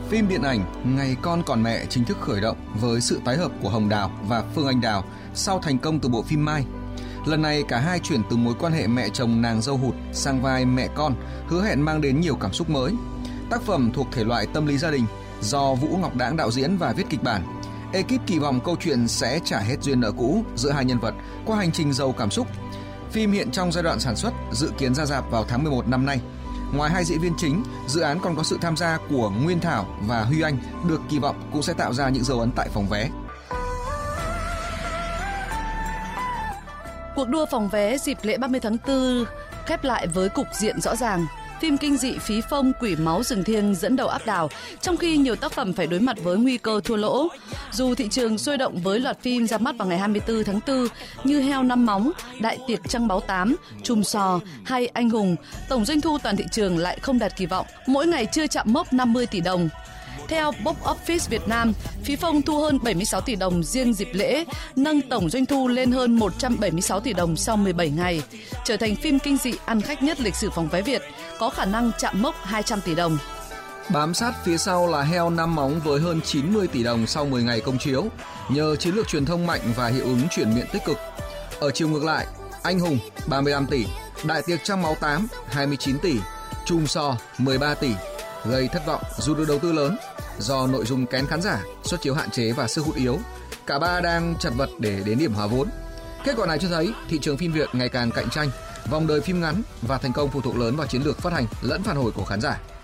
Phim điện ảnh Ngày con còn mẹ chính thức khởi động với sự tái hợp của Hồng Đào và Phương Anh Đào sau thành công từ bộ phim Mai. Lần này cả hai chuyển từ mối quan hệ mẹ chồng nàng dâu hụt sang vai mẹ con, hứa hẹn mang đến nhiều cảm xúc mới. Tác phẩm thuộc thể loại tâm lý gia đình do Vũ Ngọc Đãng đạo diễn và viết kịch bản. Ekip kỳ vọng câu chuyện sẽ trả hết duyên nợ cũ giữa hai nhân vật qua hành trình giàu cảm xúc. Phim hiện trong giai đoạn sản xuất, dự kiến ra rạp vào tháng 11 năm nay. Ngoài hai diễn viên chính, dự án còn có sự tham gia của Nguyên Thảo và Huy Anh, được kỳ vọng cũng sẽ tạo ra những dấu ấn tại phòng vé. Cuộc đua phòng vé dịp lễ 30 tháng 4 khép lại với cục diện rõ ràng. Phim kinh dị Phí Phong Quỷ Máu Rừng Thiêng dẫn đầu áp đảo, trong khi nhiều tác phẩm phải đối mặt với nguy cơ thua lỗ. Dù thị trường sôi động với loạt phim ra mắt vào ngày 24 tháng 4 như Heo Năm Móng, Đại Tiệc Trăng Báo 8, Chùm Sò hay Anh Hùng, tổng doanh thu toàn thị trường lại không đạt kỳ vọng, mỗi ngày chưa chạm mốc 50 tỷ đồng. Theo Box Office Việt Nam, Phí Phong thu hơn 76 tỷ đồng riêng dịp lễ, nâng tổng doanh thu lên hơn 176 tỷ đồng sau 17 ngày, trở thành phim kinh dị ăn khách nhất lịch sử phòng vé Việt, có khả năng chạm mốc 200 tỷ đồng. Bám sát phía sau là Heo Năm Móng với hơn 90 tỷ đồng sau 10 ngày công chiếu, nhờ chiến lược truyền thông mạnh và hiệu ứng chuyển miệng tích cực. Ở chiều ngược lại, Anh Hùng 35 tỷ, Đại Tiệc Trăng Máu 8 29 tỷ, Chùm Sò 13 tỷ, gây thất vọng dù được đầu tư lớn. Do nội dung kén khán giả, suất chiếu hạn chế và sức hút yếu, cả ba đang chật vật để đến điểm hòa vốn. Kết quả này cho thấy thị trường phim Việt ngày càng cạnh tranh, vòng đời phim ngắn và thành công phụ thuộc lớn vào chiến lược phát hành lẫn phản hồi của khán giả.